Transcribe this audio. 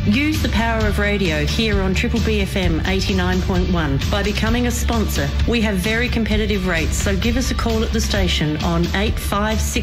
Use the power of radio here on Triple BFM 89.1 by becoming a sponsor. We have very competitive rates, so give us a call at the station on 8566